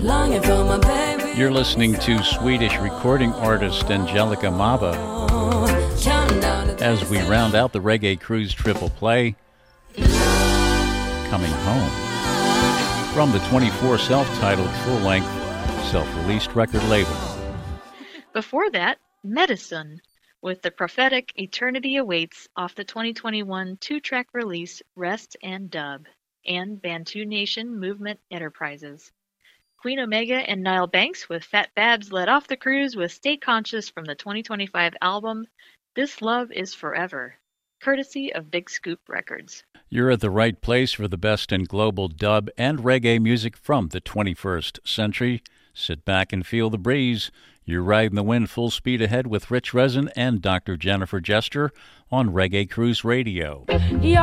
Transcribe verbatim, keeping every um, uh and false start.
Longing for my baby. You're listening to Swedish recording artist Angelica Maba as we round out the Reggae Cruise Triple Play, Coming Home, from the twenty-four self-titled full-length, self-released record label. Before that, Medicine, with the prophetic Eternity Awaits off the twenty twenty-one two-track release Rest and Dub, and Bantu Nation Movement Enterprises. Queen Omega and Nile Banks with Fat Babs led off the cruise with Stay Conscious from the twenty twenty-five album This Love Is Forever, courtesy of Big Scoop Records. You're at the right place for the best in global dub and reggae music from the twenty-first century. Sit back and feel the breeze. You're riding the wind full speed ahead with Rich Resin and Doctor Jennifer Jester on Reggae Cruise Radio.